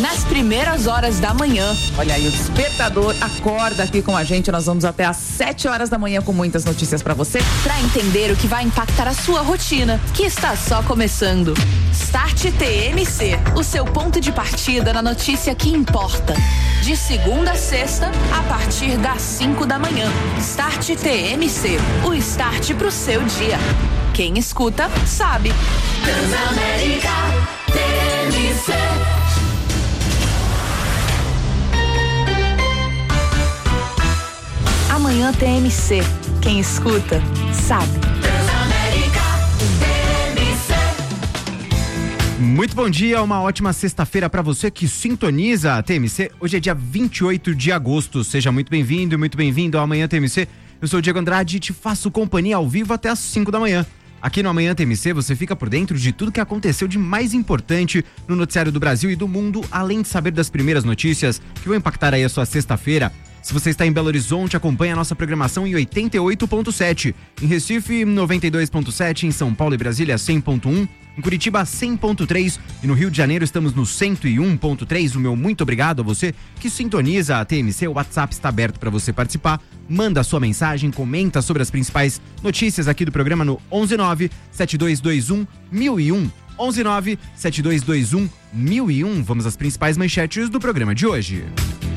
nas primeiras horas da manhã. Olha aí, o despertador acorda aqui com a gente. Nós vamos até às 7 horas da manhã com muitas notícias pra você. Pra entender o que vai impactar a sua rotina, que está só começando. Start TMC, o seu ponto de partida na notícia que importa. De segunda a sexta, a partir das 5 da manhã. Start TMC, o start pro seu dia. Quem escuta, sabe. Transamérica TMC. Amanhã TMC. Quem escuta, sabe. Transamérica TMC. Muito bom dia, uma ótima sexta-feira para você que sintoniza a TMC. Hoje é dia 28 de agosto. Seja muito bem-vindo e muito bem-vindo ao Amanhã TMC. Eu sou o Diego Andrade e te faço companhia ao vivo até às 5 da manhã. Aqui no Amanhã TMC você fica por dentro de tudo que aconteceu de mais importante no noticiário do Brasil e do mundo, além de saber das primeiras notícias que vão impactar aí a sua sexta-feira. Se você está em Belo Horizonte, acompanhe a nossa programação em 88.7, em Recife 92.7, em São Paulo e Brasília 100.1, em Curitiba 100.3 e no Rio de Janeiro estamos no 101.3. O meu muito obrigado a você que sintoniza a TMC. O WhatsApp está aberto para você participar. Manda a sua mensagem, comenta sobre as principais notícias aqui do programa no 119-7221-1001. 119-7221-1001. Vamos às principais manchetes do programa de hoje.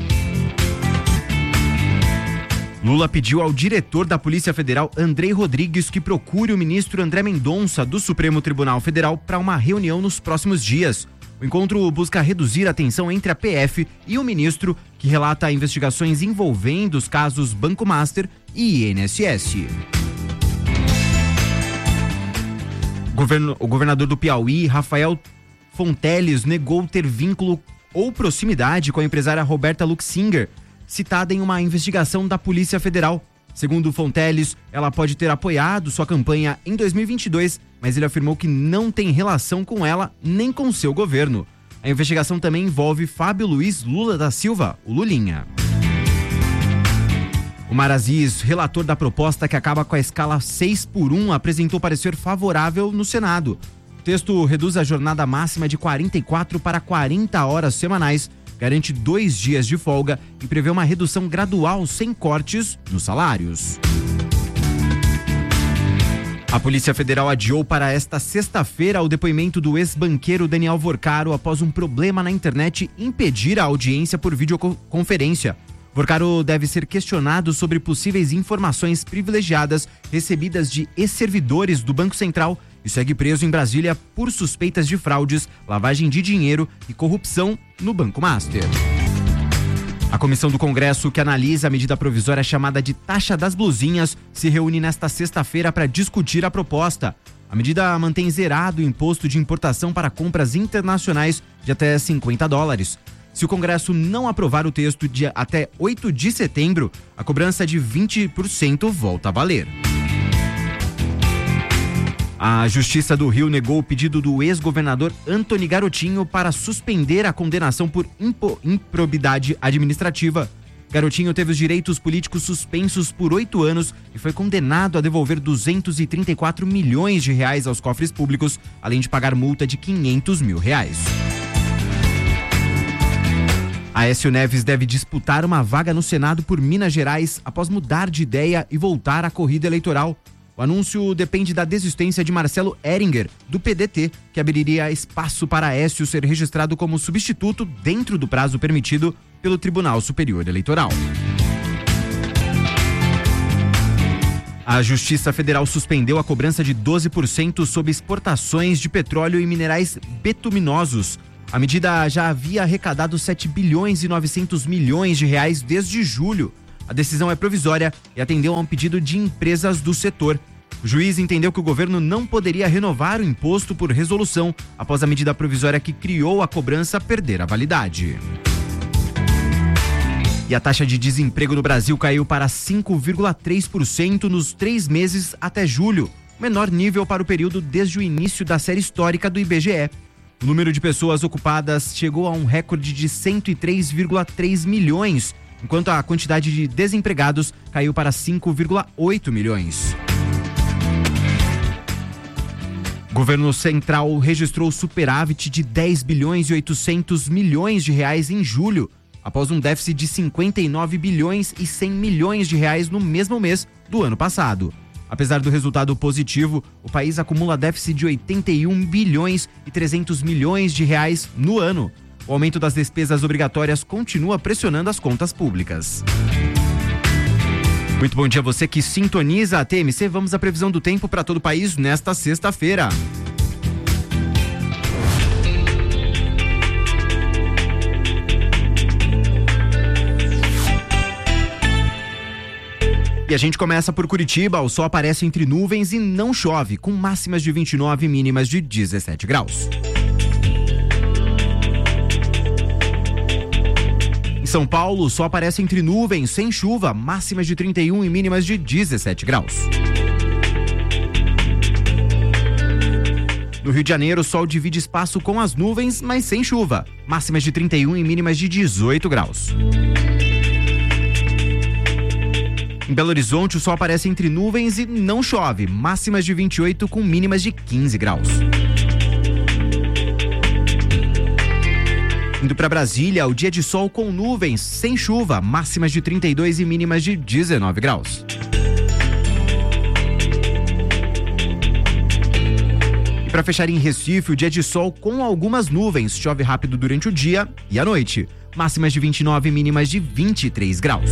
Lula pediu ao diretor da Polícia Federal, Andrei Rodrigues, que procure o ministro André Mendonça, do Supremo Tribunal Federal, para uma reunião nos próximos dias. O encontro busca reduzir a tensão entre a PF e o ministro, que relata investigações envolvendo os casos Banco Master e INSS. O governador do Piauí, Rafael Fonteles, negou ter vínculo ou proximidade com a empresária Roberta Luxinger, citada em uma investigação da Polícia Federal. Segundo Fonteles, ela pode ter apoiado sua campanha em 2022, mas ele afirmou que não tem relação com ela nem com seu governo. A investigação também envolve Fábio Luiz Lula da Silva, o Lulinha. O Omar Aziz, relator da proposta que acaba com a escala 6x1, apresentou parecer favorável no Senado. O texto reduz a jornada máxima de 44 para 40 horas semanais, garante 2 dias de folga e prevê uma redução gradual sem cortes nos salários. A Polícia Federal adiou para esta sexta-feira o depoimento do ex-banqueiro Daniel Vorcaro após um problema na internet impedir a audiência por videoconferência. Vorcaro deve ser questionado sobre possíveis informações privilegiadas recebidas de ex-servidores do Banco Central e segue preso em Brasília por suspeitas de fraudes, lavagem de dinheiro e corrupção no Banco Master. A comissão do Congresso, que analisa a medida provisória chamada de taxa das blusinhas, se reúne nesta sexta-feira para discutir a proposta. A medida mantém zerado o imposto de importação para compras internacionais de até $50. Se o Congresso não aprovar o texto de até 8 de setembro, a cobrança de 20% volta a valer. A Justiça do Rio negou o pedido do ex-governador Antony Garotinho para suspender a condenação por improbidade administrativa. Garotinho teve os direitos políticos suspensos por 8 anos e foi condenado a devolver R$234 milhões aos cofres públicos, além de pagar multa de R$500 mil. Aécio Neves deve disputar uma vaga no Senado por Minas Gerais após mudar de ideia e voltar à corrida eleitoral. O anúncio depende da desistência de Marcelo Ehringer, do PDT, que abriria espaço para Aécio ser registrado como substituto dentro do prazo permitido pelo Tribunal Superior Eleitoral. A Justiça Federal suspendeu a cobrança de 12% sobre exportações de petróleo e minerais betuminosos. A medida já havia arrecadado R$7 bilhões e 900 milhões desde julho. A decisão é provisória e atendeu a um pedido de empresas do setor. O juiz entendeu que o governo não poderia renovar o imposto por resolução após a medida provisória que criou a cobrança perder a validade. E a taxa de desemprego no Brasil caiu para 5,3% nos 3 meses até julho, menor nível para o período desde o início da série histórica do IBGE. O número de pessoas ocupadas chegou a um recorde de 103,3 milhões, enquanto a quantidade de desempregados caiu para 5,8 milhões. O governo central registrou superávit de 10 bilhões e 800 milhões de reais em julho, após um déficit de 59 bilhões e 100 milhões de reais no mesmo mês do ano passado. Apesar do resultado positivo, o país acumula déficit de 81 bilhões e 300 milhões de reais no ano. O aumento das despesas obrigatórias continua pressionando as contas públicas. Muito bom dia a você que sintoniza a TMC. Vamos à previsão do tempo para todo o país nesta sexta-feira. E a gente começa por Curitiba. O sol aparece entre nuvens e não chove, com máximas de 29 e mínimas de 17 graus. Em São Paulo, o sol aparece entre nuvens, sem chuva, máximas de 31 e mínimas de 17 graus. No Rio de Janeiro, o sol divide espaço com as nuvens, mas sem chuva, máximas de 31 e mínimas de 18 graus. Em Belo Horizonte, o sol aparece entre nuvens e não chove, máximas de 28 com mínimas de 15 graus. Indo para Brasília, o dia de sol com nuvens, sem chuva, máximas de 32 e mínimas de 19 graus. E para fechar em Recife, o dia de sol com algumas nuvens, chove rápido durante o dia e a noite, máximas de 29 e mínimas de 23 graus.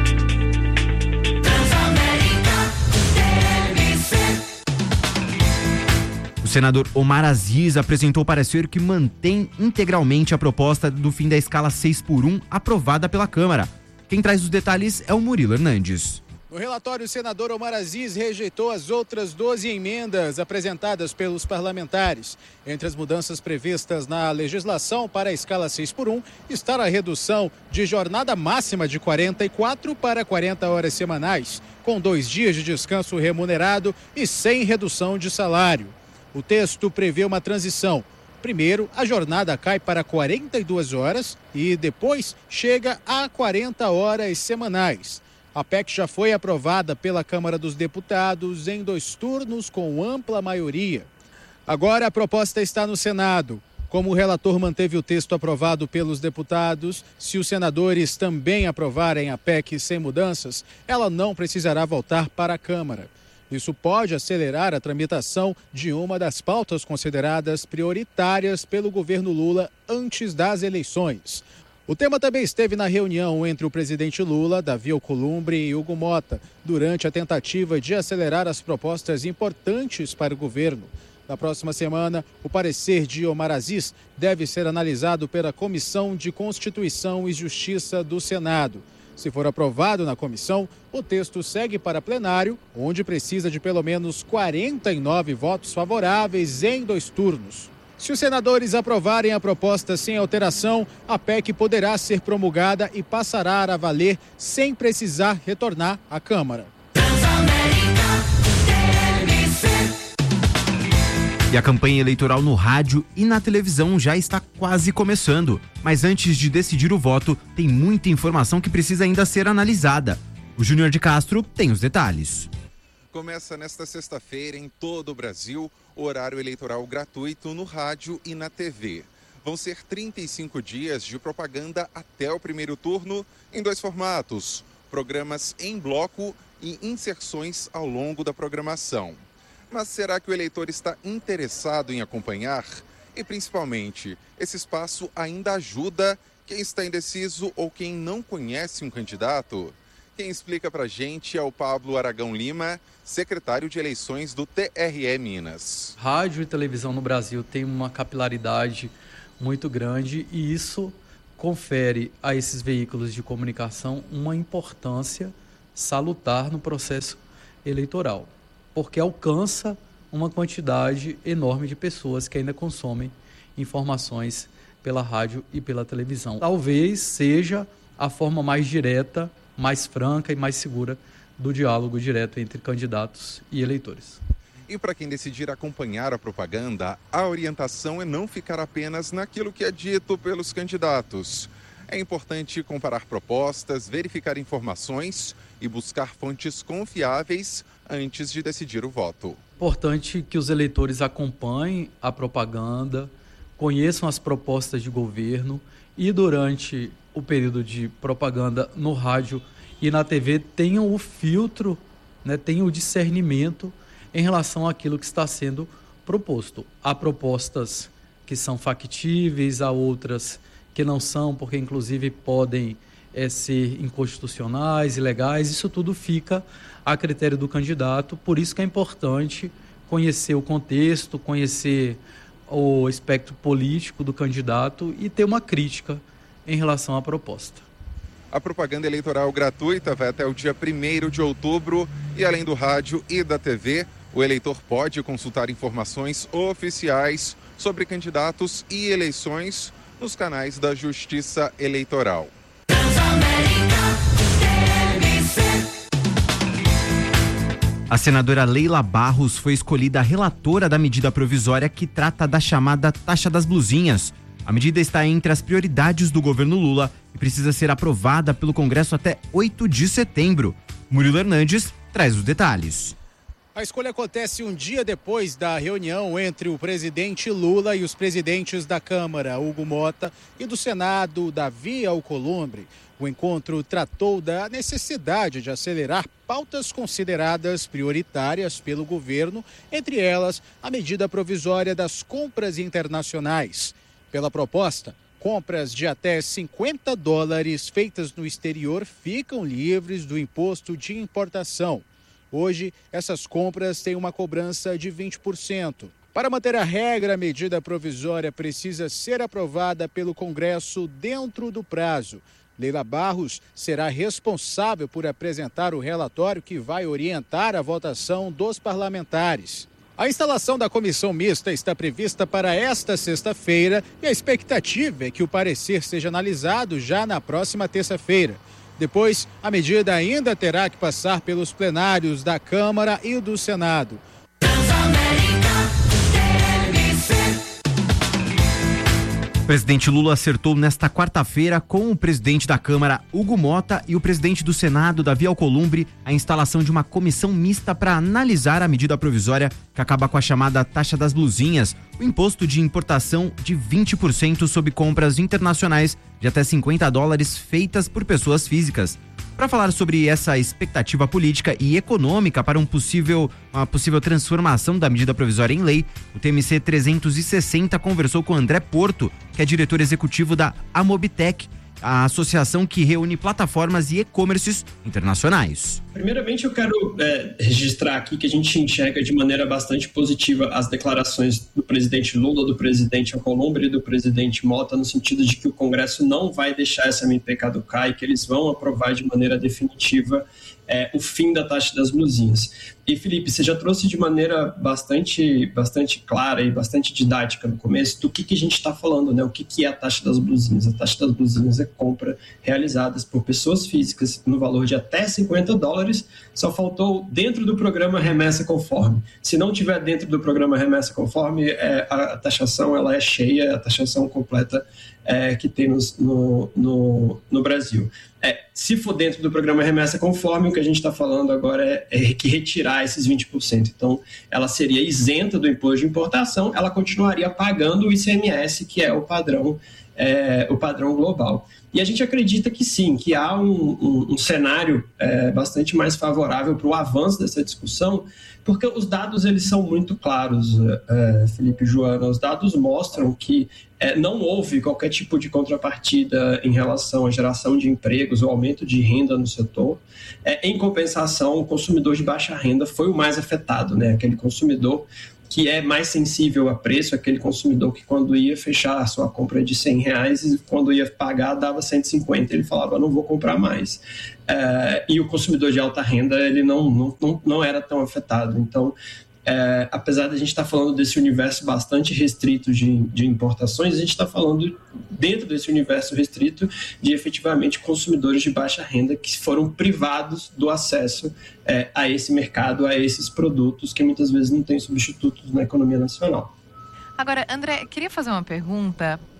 O senador Omar Aziz apresentou parecer que mantém integralmente a proposta do fim da escala 6x1 aprovada pela Câmara. Quem traz os detalhes é o Murilo Hernandes. No relatório, o senador Omar Aziz rejeitou as outras 12 emendas apresentadas pelos parlamentares. Entre as mudanças previstas na legislação para a escala 6x1 está a redução de jornada máxima de 44 para 40 horas semanais, com 2 dias de descanso remunerado e sem redução de salário. O texto prevê uma transição. Primeiro, a jornada cai para 42 horas e depois chega a 40 horas semanais. A PEC já foi aprovada pela Câmara dos Deputados em 2 turnos com ampla maioria. Agora a proposta está no Senado. Como o relator manteve o texto aprovado pelos deputados, se os senadores também aprovarem a PEC sem mudanças, ela não precisará voltar para a Câmara. Isso pode acelerar a tramitação de uma das pautas consideradas prioritárias pelo governo Lula antes das eleições. O tema também esteve na reunião entre o presidente Lula, Davi Alcolumbre e Hugo Mota, durante a tentativa de acelerar as propostas importantes para o governo. Na próxima semana, o parecer de Omar Aziz deve ser analisado pela Comissão de Constituição e Justiça do Senado. Se for aprovado na comissão, o texto segue para plenário, onde precisa de pelo menos 49 votos favoráveis em 2 turnos. Se os senadores aprovarem a proposta sem alteração, a PEC poderá ser promulgada e passará a valer sem precisar retornar à Câmara. E a campanha eleitoral no rádio e na televisão já está quase começando. Mas antes de decidir o voto, tem muita informação que precisa ainda ser analisada. O Júnior de Castro tem os detalhes. Começa nesta sexta-feira em todo o Brasil o horário eleitoral gratuito no rádio e na TV. Vão ser 35 dias de propaganda até o primeiro turno em 2 formatos: programas em bloco e inserções ao longo da programação. Mas será que o eleitor está interessado em acompanhar? E, principalmente, esse espaço ainda ajuda quem está indeciso ou quem não conhece um candidato? Quem explica pra gente é o Pablo Aragão Lima, secretário de eleições do TRE Minas. Rádio e televisão no Brasil tem uma capilaridade muito grande e isso confere a esses veículos de comunicação uma importância salutar no processo eleitoral, porque alcança uma quantidade enorme de pessoas que ainda consomem informações pela rádio e pela televisão. Talvez seja a forma mais direta, mais franca e mais segura do diálogo direto entre candidatos e eleitores. E para quem decidir acompanhar a propaganda, a orientação é não ficar apenas naquilo que é dito pelos candidatos. É importante comparar propostas, verificar informações e buscar fontes confiáveis antes de decidir o voto. importante que os eleitores acompanhem a propaganda, conheçam as propostas de governo e durante o período de propaganda no rádio e na TV tenham o filtro, né, tenham o discernimento em relação àquilo que está sendo proposto. Há propostas que são factíveis, há outras que não são, porque inclusive podem ser inconstitucionais, ilegais. Isso tudo fica a critério do candidato, por isso que é importante conhecer o contexto, conhecer o espectro político do candidato e ter uma crítica em relação à proposta. A propaganda eleitoral gratuita vai até o dia 1º de outubro e além do rádio e da TV, o eleitor pode consultar informações oficiais sobre candidatos e eleições nos canais da Justiça Eleitoral. A senadora Leila Barros foi escolhida relatora da medida provisória que trata da chamada taxa das blusinhas. A medida está entre as prioridades do governo Lula e precisa ser aprovada pelo Congresso até 8 de setembro. Murilo Hernandes traz os detalhes. A escolha acontece um dia depois da reunião entre o presidente Lula e os presidentes da Câmara, Hugo Mota, e do Senado, Davi Alcolumbre. O encontro tratou da necessidade de acelerar pautas consideradas prioritárias pelo governo, entre elas a medida provisória das compras internacionais. Pela proposta, compras de até $50 feitas no exterior ficam livres do imposto de importação. Hoje, essas compras têm uma cobrança de 20%. Para manter a regra, a medida provisória precisa ser aprovada pelo Congresso dentro do prazo. Leila Barros será responsável por apresentar o relatório que vai orientar a votação dos parlamentares. A instalação da comissão mista está prevista para esta sexta-feira e a expectativa é que o parecer seja analisado já na próxima terça-feira. Depois, a medida ainda terá que passar pelos plenários da Câmara e do Senado. O presidente Lula acertou nesta quarta-feira com o presidente da Câmara, Hugo Mota, e o presidente do Senado, Davi Alcolumbre, a instalação de uma comissão mista para analisar a medida provisória que acaba com a chamada taxa das blusinhas, o imposto de importação de 20% sobre compras internacionais de até $50 feitas por pessoas físicas. Para falar sobre essa expectativa política e econômica para uma possível transformação da medida provisória em lei, o TMC 360 conversou com André Porto, que é diretor executivo da Amobitec, a associação que reúne plataformas e e-commerces internacionais. Primeiramente, eu quero registrar aqui que a gente enxerga de maneira bastante positiva as declarações do presidente Lula, do presidente Alcolumbre e do presidente Mota, no sentido de que o Congresso não vai deixar essa MP caducar e que eles vão aprovar de maneira definitiva o fim da taxa das blusinhas. E, Felipe, você já trouxe de maneira bastante clara e bastante didática no começo do que a gente está falando, né? O que é a taxa das blusinhas? A taxa das blusinhas é compra realizadas por pessoas físicas no valor de até $50, só faltou dentro do programa Remessa Conforme. Se não tiver dentro do programa Remessa Conforme, a taxação ela é cheia, a taxação completa que tem no Brasil. Se for dentro do programa Remessa Conforme, o que a gente está falando agora é que retirar esses 20%. Então, ela seria isenta do imposto de importação, ela continuaria pagando o ICMS, que é o padrão global. E a gente acredita que sim, que há um cenário bastante mais favorável para o avanço dessa discussão, porque os dados eles são muito claros, Felipe e Joana. Os dados mostram que não houve qualquer tipo de contrapartida em relação à geração de empregos ou aumento de renda no setor. Em compensação, o consumidor de baixa renda foi o mais afetado, né? Aquele consumidor que é mais sensível a preço, aquele consumidor que quando ia fechar a sua compra de R$100 e quando ia pagar dava 150, ele falava, não vou comprar mais. E o consumidor de alta renda, ele não era tão afetado. Então, apesar de a gente estar falando desse universo bastante restrito de importações, a gente está falando dentro desse universo restrito de efetivamente consumidores de baixa renda que foram privados do acesso a esse mercado, a esses produtos que muitas vezes não têm substitutos na economia nacional. Agora, André, queria fazer uma pergunta,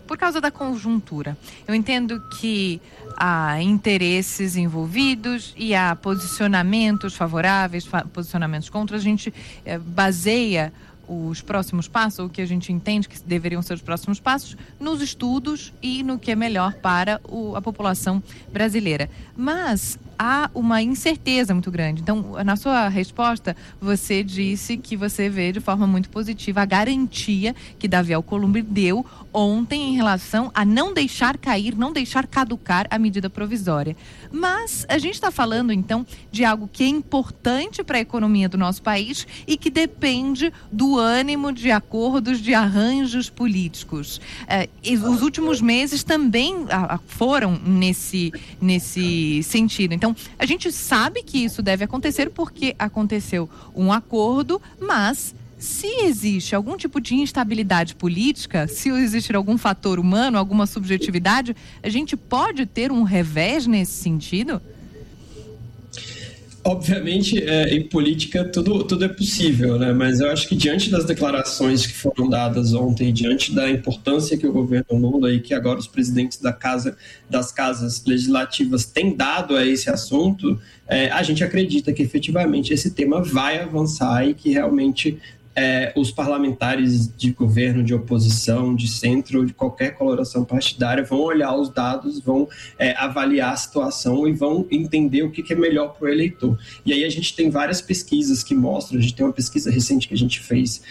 por causa da conjuntura. Eu entendo que há interesses envolvidos e há posicionamentos favoráveis, posicionamentos contra. A gente baseia os próximos passos, o que a gente entende que deveriam ser os próximos passos, nos estudos e no que é melhor para a população brasileira. Mas há uma incerteza muito grande. Então, na sua resposta, você disse que você vê de forma muito positiva a garantia que Davi Alcolumbre deu ontem em relação a não deixar cair, não deixar caducar a medida provisória. Mas a gente está falando, então, de algo que é importante para a economia do nosso país e que depende do ânimo de acordos, de arranjos políticos. Os últimos meses também foram nesse sentido. Então, a gente sabe que isso deve acontecer porque aconteceu um acordo, mas se existe algum tipo de instabilidade política, se existir algum fator humano, alguma subjetividade, a gente pode ter um revés nesse sentido? Obviamente, em política tudo é possível, né? Mas eu acho que diante das declarações que foram dadas ontem, diante da importância que o governo Lula e que agora os presidentes das casas legislativas têm dado a esse assunto, a gente acredita que efetivamente esse tema vai avançar e que realmente os parlamentares de governo, de oposição, de centro, de qualquer coloração partidária vão olhar os dados, vão avaliar a situação e vão entender o que é melhor para o eleitor. E aí a gente tem várias pesquisas que mostram, a gente tem uma pesquisa recente que a gente fez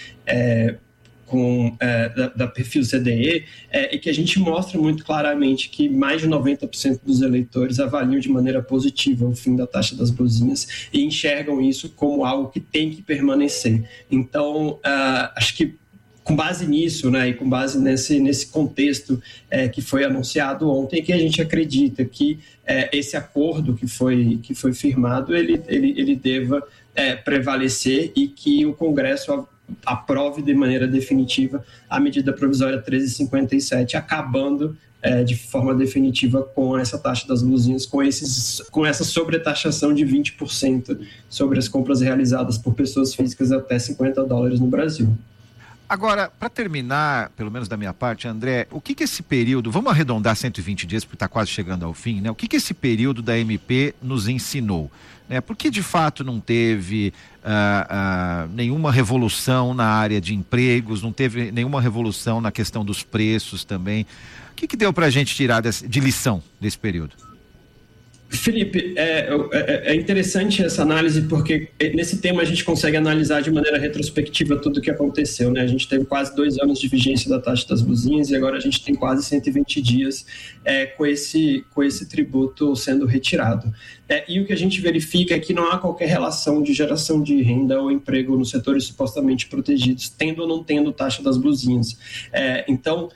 da Perfil CDE, e que a gente mostra muito claramente que mais de 90% dos eleitores avaliam de maneira positiva o fim da taxa das blusinhas e enxergam isso como algo que tem que permanecer. Então, acho que com base nisso, né, e com base nesse contexto que foi anunciado ontem, que a gente acredita que esse acordo que foi firmado, ele deva prevalecer e que o Congresso aprove de maneira definitiva a medida provisória 1357, acabando de forma definitiva com essa taxa das blusinhas, com essa sobretaxação de 20% sobre as compras realizadas por pessoas físicas até $50 no Brasil. Agora, para terminar, pelo menos da minha parte, André, o que esse período, vamos arredondar 120 dias, porque está quase chegando ao fim, né? O que esse período da MP nos ensinou? Porque de fato não teve nenhuma revolução na área de empregos, não teve nenhuma revolução na questão dos preços também. O que deu para a gente tirar de lição desse período? Felipe, é interessante essa análise porque nesse tema a gente consegue analisar de maneira retrospectiva tudo o que aconteceu, né? A gente teve quase 2 anos de vigência da taxa das blusinhas e agora a gente tem quase 120 dias com esse tributo sendo retirado. E o que a gente verifica é que não há qualquer relação de geração de renda ou emprego nos setores supostamente protegidos, tendo ou não tendo taxa das blusinhas. Então,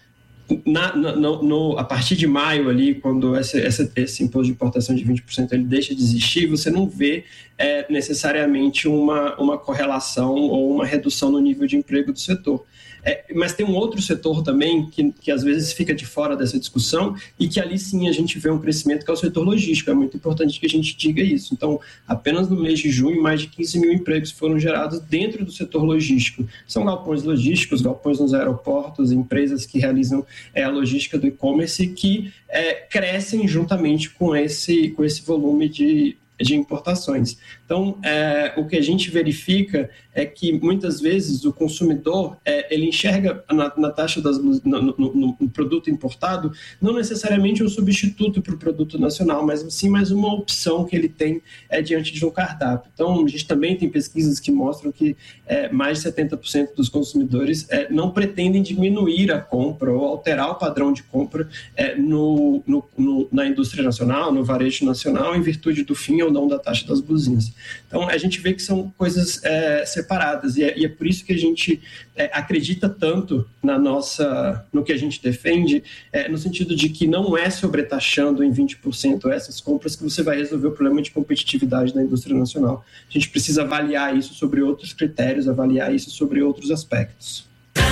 a partir de maio ali, quando esse imposto de importação de 20% ele deixa de existir, você não vê necessariamente uma correlação ou uma redução no nível de emprego do setor. Mas tem um outro setor também que às vezes fica de fora dessa discussão e que ali sim a gente vê um crescimento, que é o setor logístico. É muito importante que a gente diga isso. Então, apenas no mês de junho, mais de 15 mil empregos foram gerados dentro do setor logístico. São galpões logísticos, galpões nos aeroportos, empresas que realizam a logística do e-commerce que crescem juntamente com esse volume de importações. Então, o que a gente verifica é que muitas vezes o consumidor ele enxerga na taxa no produto importado não necessariamente um substituto para o produto nacional, mas sim mais uma opção que ele tem diante de um cardápio. Então, a gente também tem pesquisas que mostram que mais de 70% dos consumidores não pretendem diminuir a compra ou alterar o padrão de compra na indústria nacional, no varejo nacional, em virtude do fim ou não da taxa das blusinhas. Então, a gente vê que são coisas separadas e é por isso que a gente acredita tanto no que a gente defende, no sentido de que não é sobretaxando em 20% essas compras que você vai resolver o problema de competitividade da indústria nacional. A gente precisa avaliar isso sobre outros critérios, avaliar isso sobre outros aspectos.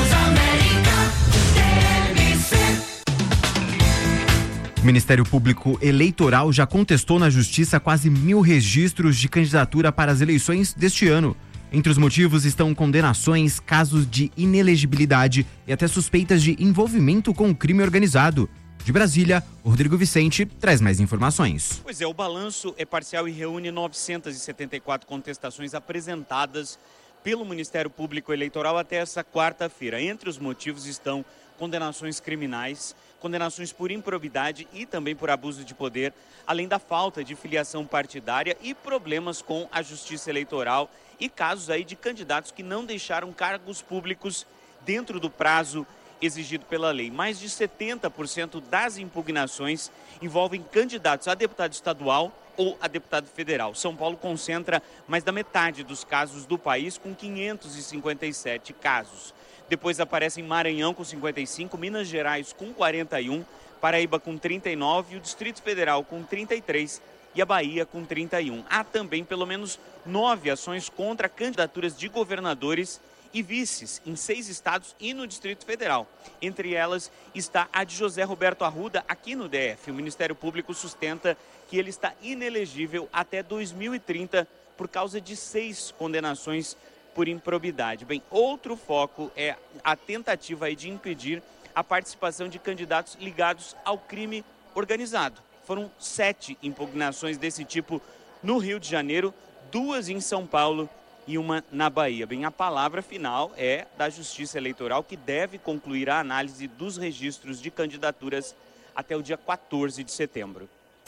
O Ministério Público Eleitoral já contestou na Justiça quase 1.000 registros de candidatura para as eleições deste ano. Entre os motivos estão condenações, casos de inelegibilidade e até suspeitas de envolvimento com o crime organizado. De Brasília, o Rodrigo Vicente traz mais informações. Pois é, o balanço é parcial e reúne 974 contestações apresentadas pelo Ministério Público Eleitoral até essa quarta-feira. Entre os motivos estão condenações criminais, condenações por improbidade e também por abuso de poder, além da falta de filiação partidária e problemas com a justiça eleitoral e casos aí de candidatos que não deixaram cargos públicos dentro do prazo exigido pela lei. Mais de 70% das impugnações envolvem candidatos a deputado estadual ou a deputado federal. São Paulo concentra mais da metade dos casos do país, com 557 casos. Depois aparecem Maranhão com 55, Minas Gerais com 41, Paraíba com 39, o Distrito Federal com 33 e a Bahia com 31. Há também pelo menos 9 ações contra candidaturas de governadores e vices em 6 estados e no Distrito Federal. Entre elas está a de José Roberto Arruda, aqui no DF. O Ministério Público sustenta que ele está inelegível até 2030 por causa de 6 condenações por improbidade. Bem, outro foco é a tentativa aí de impedir a participação de candidatos ligados ao crime organizado. Foram 7 impugnações desse tipo no Rio de Janeiro, 2 em São Paulo e uma na Bahia. Bem, a palavra final é da Justiça Eleitoral, que deve concluir a análise dos registros de candidaturas até o dia 14 de setembro.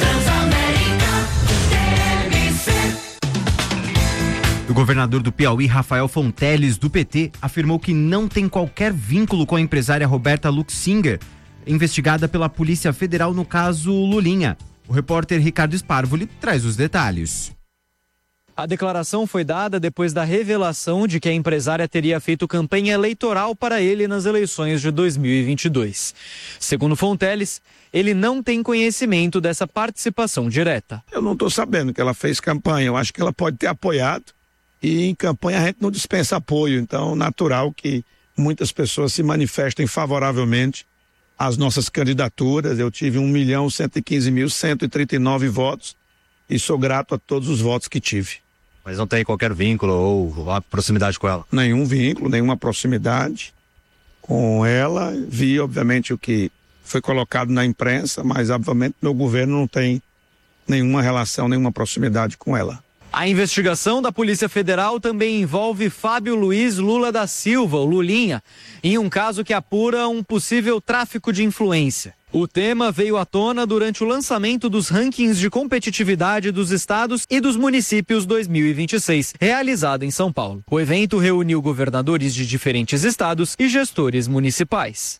O governador do Piauí, Rafael Fonteles, do PT, afirmou que não tem qualquer vínculo com a empresária Roberta Luxinger, investigada pela Polícia Federal no caso Lulinha. O repórter Ricardo Sparvoli traz os detalhes. A declaração foi dada depois da revelação de que a empresária teria feito campanha eleitoral para ele nas eleições de 2022. Segundo Fonteles, ele não tem conhecimento dessa participação direta. Eu não estou sabendo que ela fez campanha, eu acho que ela pode ter apoiado e em campanha a gente não dispensa apoio, então natural que muitas pessoas se manifestem favoravelmente às nossas candidaturas. Eu tive 1.115.139 votos e sou grato a todos os votos que tive. Mas não tem qualquer vínculo ou proximidade com ela? Nenhum vínculo, nenhuma proximidade com ela. Vi, obviamente, o que foi colocado na imprensa, mas, obviamente, meu governo não tem nenhuma relação, nenhuma proximidade com ela. A investigação da Polícia Federal também envolve Fábio Luiz Lula da Silva, o Lulinha, em um caso que apura um possível tráfico de influência. O tema veio à tona durante o lançamento dos rankings de competitividade dos estados e dos municípios 2026, realizado em São Paulo. O evento reuniu governadores de diferentes estados e gestores municipais.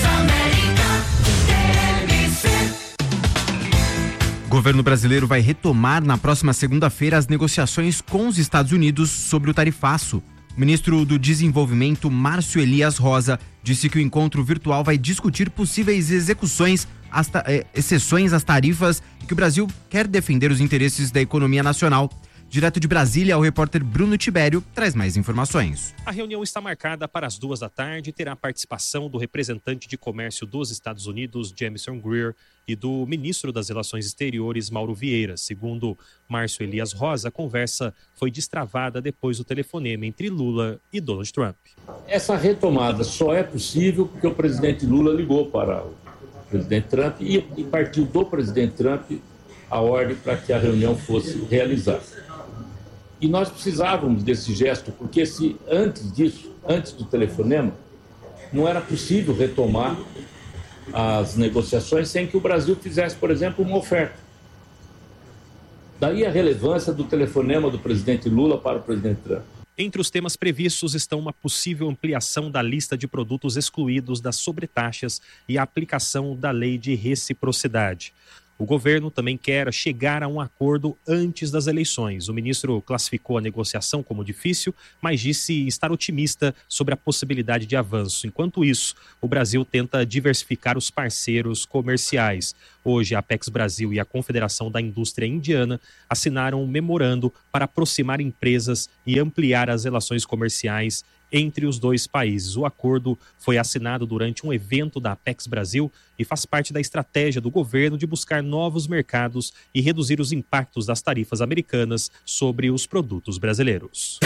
O governo brasileiro vai retomar na próxima segunda-feira as negociações com os Estados Unidos sobre o tarifaço. O ministro do Desenvolvimento, Márcio Elias Rosa, disse que o encontro virtual vai discutir possíveis exceções às tarifas e que o Brasil quer defender os interesses da economia nacional. Direto de Brasília, o repórter Bruno Tibério traz mais informações. A reunião está marcada para as 14h e terá a participação do representante de comércio dos Estados Unidos, Jamieson Greer, e do ministro das Relações Exteriores, Mauro Vieira. Segundo Márcio Elias Rosa, a conversa foi destravada depois do telefonema entre Lula e Donald Trump. Essa retomada só é possível porque o presidente Lula ligou para o presidente Trump e partiu do presidente Trump a ordem para que a reunião fosse realizada. E nós precisávamos desse gesto, porque se antes disso, antes do telefonema, não era possível retomar as negociações sem que o Brasil fizesse, por exemplo, uma oferta. Daí a relevância do telefonema do presidente Lula para o presidente Trump. Entre os temas previstos estão uma possível ampliação da lista de produtos excluídos das sobretaxas e a aplicação da lei de reciprocidade. O governo também quer chegar a um acordo antes das eleições. O ministro classificou a negociação como difícil, mas disse estar otimista sobre a possibilidade de avanço. Enquanto isso, o Brasil tenta diversificar os parceiros comerciais. Hoje, a Apex Brasil e a Confederação da Indústria Indiana assinaram um memorando para aproximar empresas e ampliar as relações comerciais entre os dois países. O acordo foi assinado durante um evento da Apex Brasil e faz parte da estratégia do governo de buscar novos mercados e reduzir os impactos das tarifas americanas sobre os produtos brasileiros.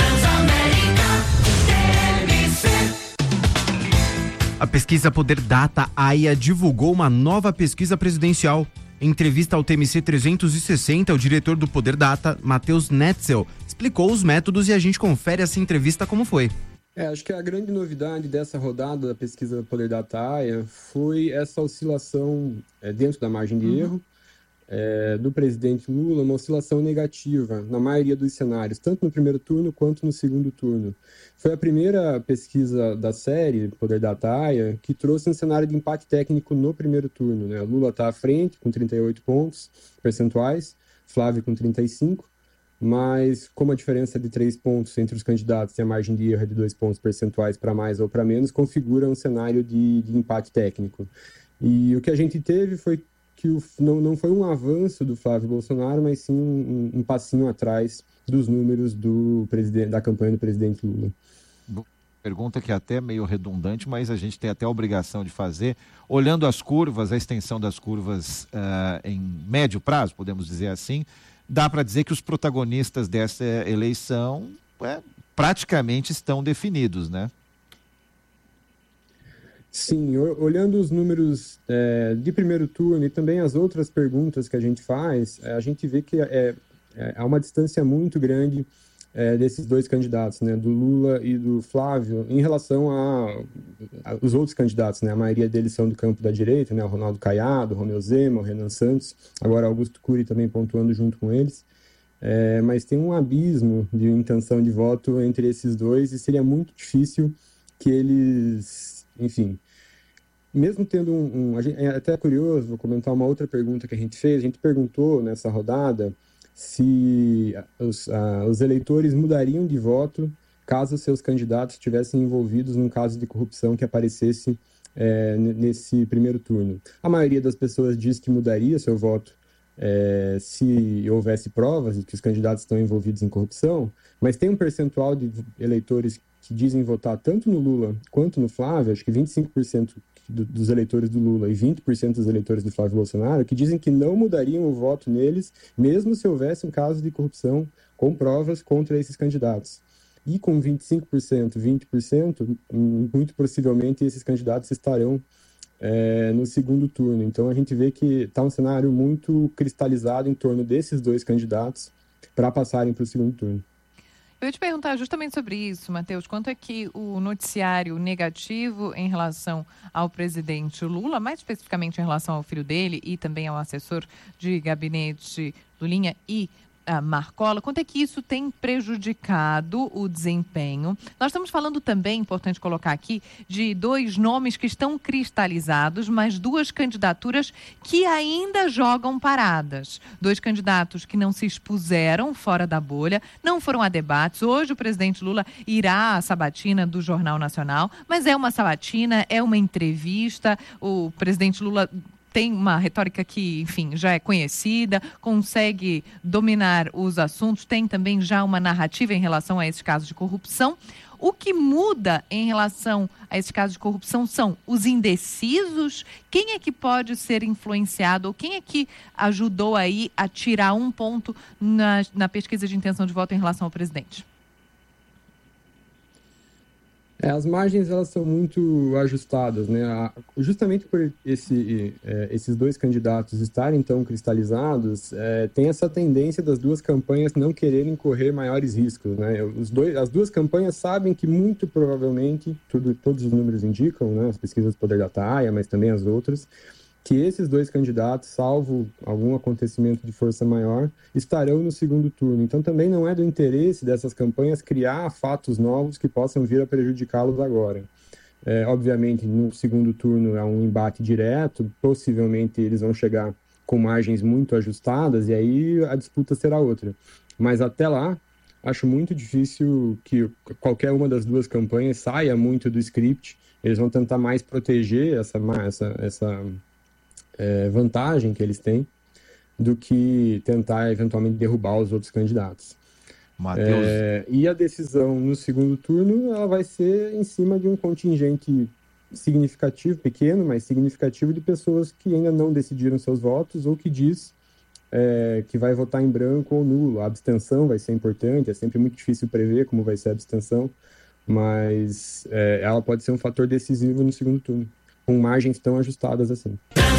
A pesquisa Poder Data AIA divulgou uma nova pesquisa presidencial. Em entrevista ao TMC 360, o diretor do Poder Data, Matheus Netzel, explicou os métodos e a gente confere essa entrevista como foi. Acho que a grande novidade dessa rodada da pesquisa Poder Data AIA foi essa oscilação dentro da margem de erro do presidente Lula, uma oscilação negativa na maioria dos cenários, tanto no primeiro turno quanto no segundo turno. Foi a primeira pesquisa da série Poder Data AIA que trouxe um cenário de empate técnico no primeiro turno, né? Lula está à frente com 38 pontos percentuais, Flávio com 35, mas como a diferença de 3 pontos entre os candidatos e a margem de erro é de 2 pontos percentuais para mais ou para menos, configura um cenário de empate técnico. E o que a gente teve foi que não foi um avanço do Flávio Bolsonaro, mas sim um passinho atrás dos números da campanha do presidente Lula. Pergunta que é até meio redundante, mas a gente tem até a obrigação de fazer. Olhando as curvas, a extensão das curvas em médio prazo, podemos dizer assim, dá para dizer que os protagonistas dessa eleição praticamente estão definidos, né? Sim, olhando os números de primeiro turno e também as outras perguntas que a gente faz, a gente vê que há uma distância muito grande desses dois candidatos, né, do Lula e do Flávio, em relação aos outros candidatos, né? A maioria deles são do campo da direita, né, o Ronaldo Caiado, o Romeu Zema, o Renan Santos, agora Augusto Cury também pontuando junto com eles. Mas tem um abismo de intenção de voto entre esses dois e seria muito difícil que eles... Enfim, mesmo tendo é até curioso, vou comentar uma outra pergunta que a gente fez. A gente perguntou nessa rodada se os eleitores mudariam de voto caso seus candidatos estivessem envolvidos num caso de corrupção que aparecesse nesse primeiro turno. A maioria das pessoas diz que mudaria seu voto se houvesse provas de que os candidatos estão envolvidos em corrupção, mas tem um percentual de eleitores que dizem votar tanto no Lula quanto no Flávio, acho que 25% dos eleitores do Lula e 20% dos eleitores do Flávio Bolsonaro, que dizem que não mudariam o voto neles, mesmo se houvesse um caso de corrupção com provas contra esses candidatos. E com 25%, 20%, muito possivelmente esses candidatos estarão no segundo turno. Então a gente vê que está um cenário muito cristalizado em torno desses dois candidatos para passarem para o segundo turno. Eu ia te perguntar justamente sobre isso, Matheus. Quanto é que o noticiário negativo em relação ao presidente Lula, mais especificamente em relação ao filho dele e também ao assessor de gabinete Lulinha e Marcola, quanto é que isso tem prejudicado o desempenho? Nós estamos falando também, importante colocar aqui, de dois nomes que estão cristalizados, mas duas candidaturas que ainda jogam paradas. Dois candidatos que não se expuseram fora da bolha, não foram a debates. Hoje o presidente Lula irá à sabatina do Jornal Nacional, mas é uma sabatina, é uma entrevista. O presidente Lula tem uma retórica que, enfim, já é conhecida, consegue dominar os assuntos, tem também já uma narrativa em relação a esses casos de corrupção. O que muda em relação a esses casos de corrupção são os indecisos? Quem é que pode ser influenciado ou quem é que ajudou aí a tirar um ponto na pesquisa de intenção de voto em relação ao presidente? As margens, elas são muito ajustadas, né? Justamente por esses dois candidatos estarem tão cristalizados, tem essa tendência das duas campanhas não quererem correr maiores riscos, né? As duas campanhas sabem que muito provavelmente, todos os números indicam, né? As pesquisas do Poder Data AIA, mas também as outras, que esses dois candidatos, salvo algum acontecimento de força maior, estarão no segundo turno. Então também não é do interesse dessas campanhas criar fatos novos que possam vir a prejudicá-los agora. Obviamente, no segundo turno é um embate direto, possivelmente eles vão chegar com margens muito ajustadas e aí a disputa será outra. Mas até lá, acho muito difícil que qualquer uma das duas campanhas saia muito do script. Eles vão tentar mais proteger essa vantagem que eles têm do que tentar eventualmente derrubar os outros candidatos. Matheus. E a decisão no segundo turno ela vai ser em cima de um contingente significativo, pequeno, mas significativo, de pessoas que ainda não decidiram seus votos ou que diz que vai votar em branco ou nulo. A abstenção vai ser importante, é sempre muito difícil prever como vai ser a abstenção, mas ela pode ser um fator decisivo no segundo turno, com margens tão ajustadas assim.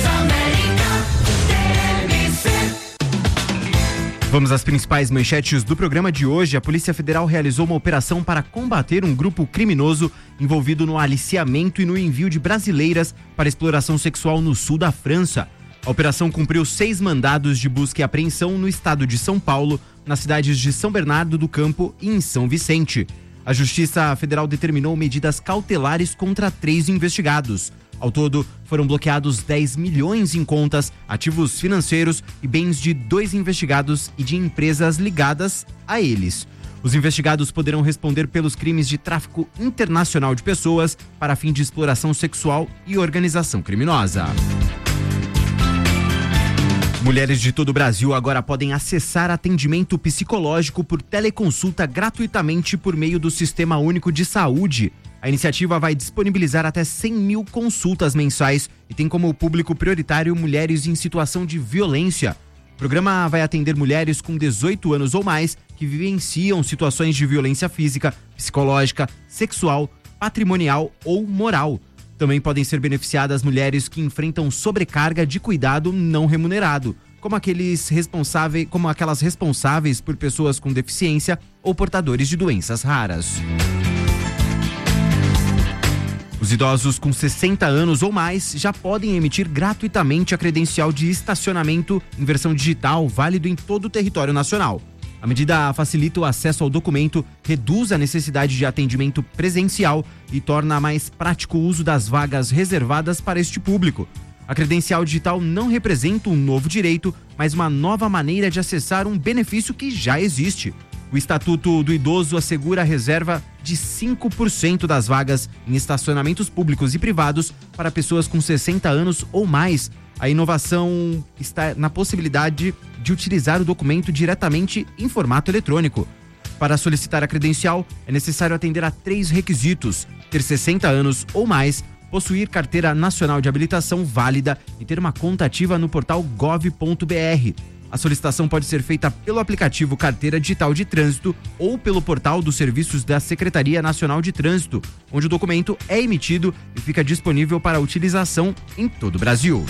Vamos às principais manchetes do programa de hoje. A Polícia Federal realizou uma operação para combater um grupo criminoso envolvido no aliciamento e no envio de brasileiras para exploração sexual no sul da França. A operação cumpriu 6 mandados de busca e apreensão no estado de São Paulo, nas cidades de São Bernardo do Campo e em São Vicente. A Justiça Federal determinou medidas cautelares contra 3 investigados. Ao todo, foram bloqueados 10 milhões em contas, ativos financeiros e bens de 2 investigados e de empresas ligadas a eles. Os investigados poderão responder pelos crimes de tráfico internacional de pessoas para fim de exploração sexual e organização criminosa. Mulheres de todo o Brasil agora podem acessar atendimento psicológico por teleconsulta gratuitamente por meio do Sistema Único de Saúde. A iniciativa vai disponibilizar até 100 mil consultas mensais e tem como público prioritário mulheres em situação de violência. O programa vai atender mulheres com 18 anos ou mais que vivenciam situações de violência física, psicológica, sexual, patrimonial ou moral. Também podem ser beneficiadas mulheres que enfrentam sobrecarga de cuidado não remunerado, como aquelas responsáveis por pessoas com deficiência ou portadores de doenças raras. Os idosos com 60 anos ou mais já podem emitir gratuitamente a credencial de estacionamento em versão digital, válido em todo o território nacional. A medida facilita o acesso ao documento, reduz a necessidade de atendimento presencial e torna mais prático o uso das vagas reservadas para este público. A credencial digital não representa um novo direito, mas uma nova maneira de acessar um benefício que já existe. O Estatuto do Idoso assegura a reserva de 5% das vagas em estacionamentos públicos e privados para pessoas com 60 anos ou mais. A inovação está na possibilidade de utilizar o documento diretamente em formato eletrônico. Para solicitar a credencial, é necessário atender a 3 requisitos: ter 60 anos ou mais, possuir carteira nacional de habilitação válida e ter uma conta ativa no portal gov.br. A solicitação pode ser feita pelo aplicativo Carteira Digital de Trânsito ou pelo portal dos serviços da Secretaria Nacional de Trânsito, onde o documento é emitido e fica disponível para utilização em todo o Brasil.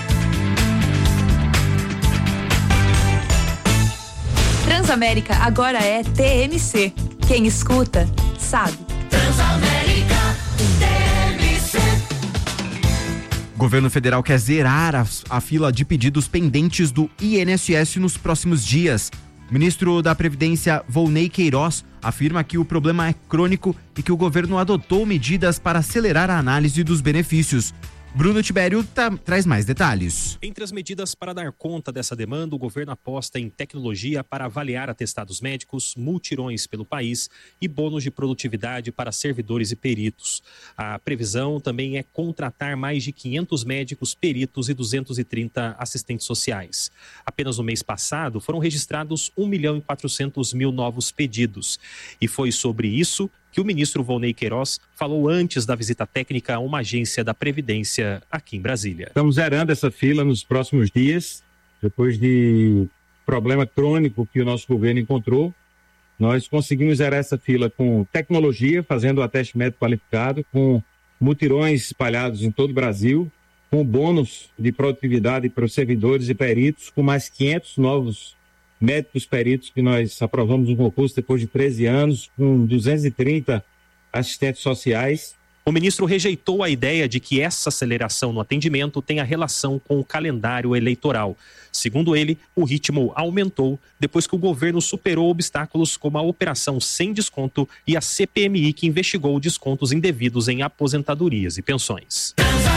Transamérica agora é TMC. Quem escuta, sabe. Transamérica TMC. O governo federal quer zerar a fila de pedidos pendentes do INSS nos próximos dias. O ministro da Previdência, Volney Queiroz, afirma que o problema é crônico e que o governo adotou medidas para acelerar a análise dos benefícios. Bruno Tibério traz mais detalhes. Entre as medidas para dar conta dessa demanda, o governo aposta em tecnologia para avaliar atestados médicos, multirões pelo país e bônus de produtividade para servidores e peritos. A previsão também é contratar mais de 500 médicos, peritos e 230 assistentes sociais. Apenas no mês passado foram registrados 1.400.000 novos pedidos. E foi sobre isso que o ministro Volney Queiroz falou antes da visita técnica a uma agência da Previdência aqui em Brasília. Estamos zerando essa fila nos próximos dias, depois de problema crônico que o nosso governo encontrou. Nós conseguimos zerar essa fila com tecnologia, fazendo o ateste médico qualificado, com mutirões espalhados em todo o Brasil, com bônus de produtividade para os servidores e peritos, com mais 500 novos médicos peritos que nós aprovamos um concurso depois de 13 anos, com 230 assistentes sociais. O ministro rejeitou a ideia de que essa aceleração no atendimento tenha relação com o calendário eleitoral. Segundo ele, o ritmo aumentou depois que o governo superou obstáculos como a operação sem desconto e a CPMI, que investigou descontos indevidos em aposentadorias e pensões.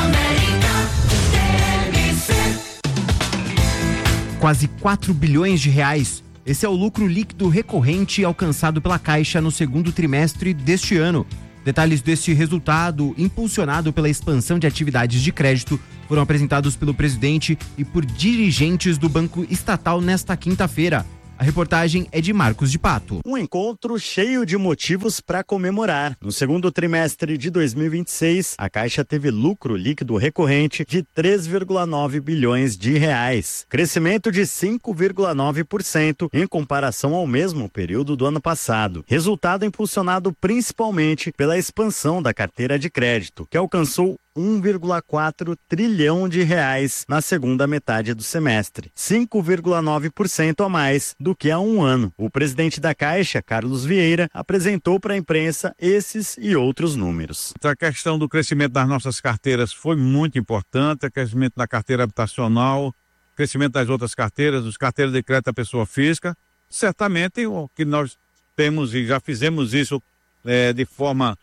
Quase 4 bilhões de reais. Esse é o lucro líquido recorrente alcançado pela Caixa no segundo trimestre deste ano. Detalhes deste resultado, impulsionado pela expansão de atividades de crédito, foram apresentados pelo presidente e por dirigentes do Banco Estatal nesta quinta-feira. A reportagem é de Marcos de Pato. Um encontro cheio de motivos para comemorar. No segundo trimestre de 2026, a Caixa teve lucro líquido recorrente de 3,9 bilhões de reais. Crescimento de 5,9% em comparação ao mesmo período do ano passado. Resultado impulsionado principalmente pela expansão da carteira de crédito, que alcançou 1,4 trilhão de reais na segunda metade do semestre, 5,9% a mais do que há um ano. O presidente da Caixa, Carlos Vieira, apresentou para a imprensa esses e outros números. A questão do crescimento das nossas carteiras foi muito importante, o crescimento da carteira habitacional, crescimento das outras carteiras, dos carteiras de crédito à pessoa física. Certamente o que nós temos e já fizemos isso de forma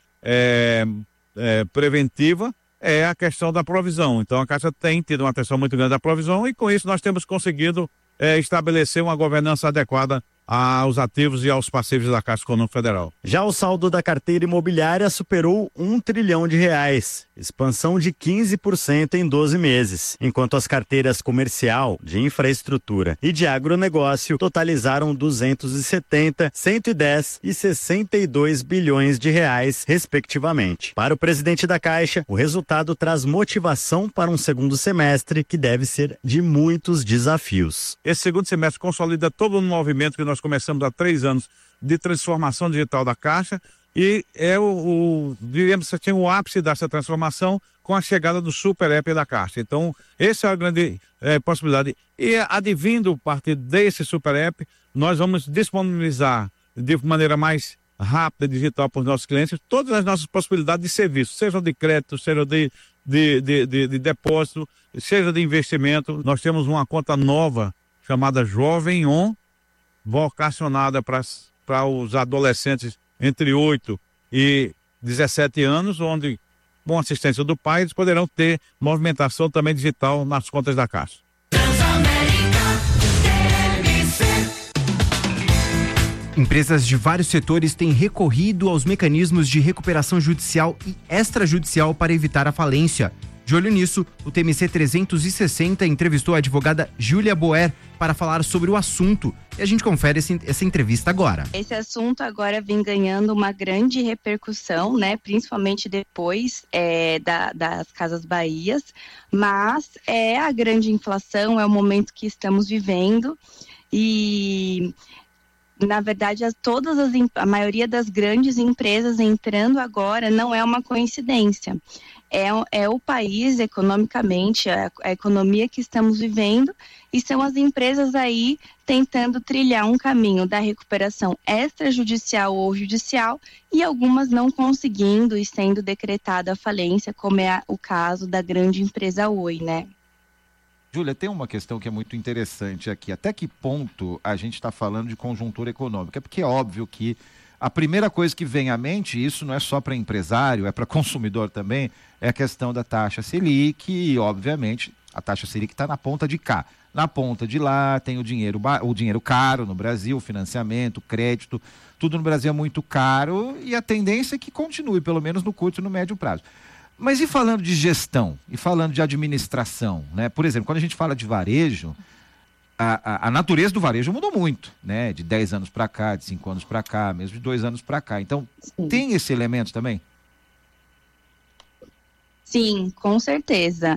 preventiva, é a questão da provisão. Então a Caixa tem tido uma atenção muito grande à provisão e com isso nós temos conseguido estabelecer uma governança adequada aos ativos e aos passivos da Caixa Econômica Federal. Já o saldo da carteira imobiliária superou 1 trilhão de reais, expansão de 15% em 12 meses, enquanto as carteiras comercial, de infraestrutura e de agronegócio totalizaram 270, 110 e 62 bilhões de reais, respectivamente. Para o presidente da Caixa, o resultado traz motivação para um segundo semestre que deve ser de muitos desafios. Esse segundo semestre consolida todo o movimento que nós começamos há 3 anos de transformação digital da Caixa e diríamos que tinha o ápice dessa transformação com a chegada do Super App da Caixa. Então, essa é a grande possibilidade. E advindo a partir desse Super App, nós vamos disponibilizar de maneira mais rápida, digital para os nossos clientes, todas as nossas possibilidades de serviço, seja de crédito, seja de depósito, seja de investimento. Nós temos uma conta nova chamada Jovem On, vocacionada para os adolescentes entre 8 e 17 anos, onde, com assistência do pai, eles poderão ter movimentação também digital nas contas da Caixa. Empresas de vários setores têm recorrido aos mecanismos de recuperação judicial e extrajudicial para evitar a falência. De olho nisso, o TMC 360 entrevistou a advogada Júlia Boer para falar sobre o assunto. E a gente confere essa entrevista agora. Esse assunto agora vem ganhando uma grande repercussão, né? Principalmente depois das Casas Bahias. Mas a grande inflação, é o momento que estamos vivendo. E, na verdade, a maioria das grandes empresas entrando agora não é uma coincidência. É o país economicamente, a economia que estamos vivendo, e são as empresas aí tentando trilhar um caminho da recuperação extrajudicial ou judicial e algumas não conseguindo e sendo decretada a falência, como é o caso da grande empresa Oi, né? Júlia, tem uma questão que é muito interessante aqui. Até que ponto a gente está falando de conjuntura econômica? Porque é óbvio que a primeira coisa que vem à mente, isso não é só para empresário, é para consumidor também, é a questão da taxa Selic e, obviamente, a taxa Selic está na ponta de cá. Na ponta de lá tem o dinheiro caro no Brasil, o financiamento, o crédito, tudo no Brasil é muito caro e a tendência é que continue, pelo menos no curto e no médio prazo. Mas e falando de gestão, e falando de administração, né? Por exemplo, quando a gente fala de varejo, a natureza do varejo mudou muito, né? De 10 anos para cá, de 5 anos para cá, mesmo de 2 anos para cá. Então, tem esse elemento também? Sim, com certeza.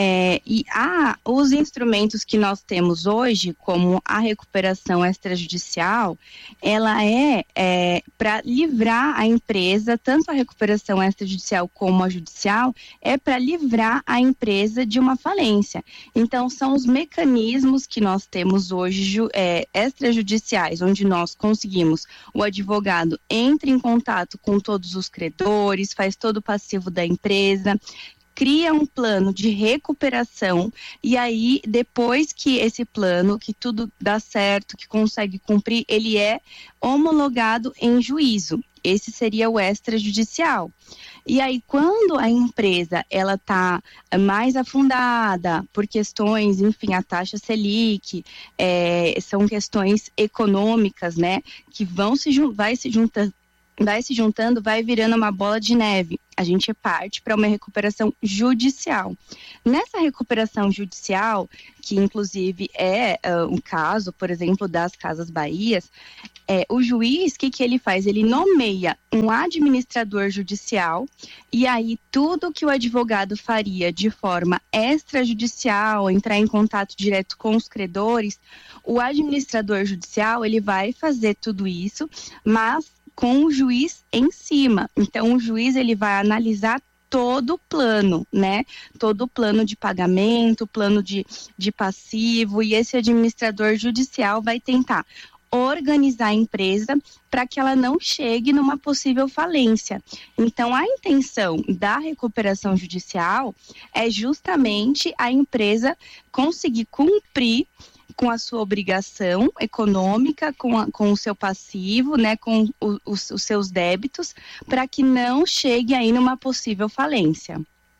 Os instrumentos que nós temos hoje, como a recuperação extrajudicial, ela é para livrar a empresa, tanto a recuperação extrajudicial como a judicial, é para livrar a empresa de uma falência. Então, são os mecanismos que nós temos hoje extrajudiciais, onde nós conseguimos, o advogado entra em contato com todos os credores, faz todo o passivo da empresa, cria um plano de recuperação e aí, depois que esse plano, que tudo dá certo, que consegue cumprir, ele é homologado em juízo. Esse seria o extrajudicial. E aí, quando a empresa ela está mais afundada por questões, enfim, a taxa Selic, são questões econômicas, né, que vai se vai se juntando, vai virando uma bola de neve. A gente parte para uma recuperação judicial. Nessa recuperação judicial, que inclusive é um caso, por exemplo, das Casas Bahias, o juiz, o que ele faz? Ele nomeia um administrador judicial e aí tudo que o advogado faria de forma extrajudicial, entrar em contato direto com os credores, o administrador judicial, ele vai fazer tudo isso, mas com o juiz em cima. Então, o juiz ele vai analisar todo o plano, né? Todo o plano de pagamento, plano de passivo, e esse administrador judicial vai tentar organizar a empresa para que ela não chegue numa possível falência. Então, a intenção da recuperação judicial é justamente a empresa conseguir cumprir com a sua obrigação econômica, com o seu passivo, né, com os seus débitos, para que não chegue aí numa possível falência.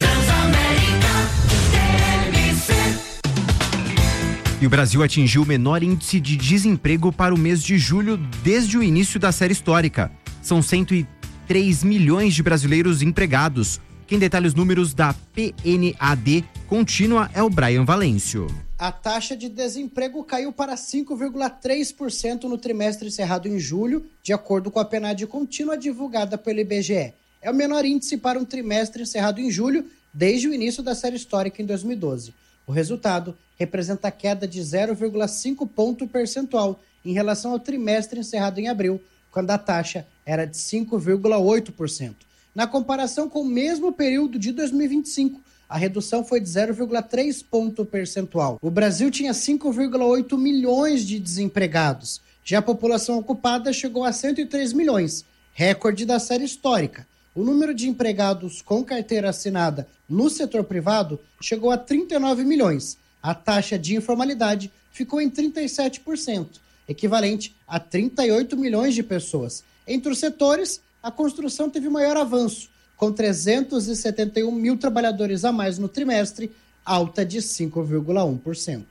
E o Brasil atingiu o menor índice de desemprego para o mês de julho desde o início da série histórica. São 103 milhões de brasileiros empregados. Quem detalha os números da PNAD contínua é o Brian Valêncio. A taxa de desemprego caiu para 5,3% no trimestre encerrado em julho, de acordo com a PNAD contínua divulgada pelo IBGE. É o menor índice para um trimestre encerrado em julho desde o início da série histórica em 2012. O resultado representa a queda de 0,5 ponto percentual em relação ao trimestre encerrado em abril, quando a taxa era de 5,8%. Na comparação com o mesmo período de 2025, a redução foi de 0,3 ponto percentual. O Brasil tinha 5,8 milhões de desempregados. Já a população ocupada chegou a 103 milhões, recorde da série histórica. O número de empregados com carteira assinada no setor privado chegou a 39 milhões. A taxa de informalidade ficou em 37%, equivalente a 38 milhões de pessoas. Entre os setores, a construção teve maior avanço, com 371 mil trabalhadores a mais no trimestre, alta de 5,1%.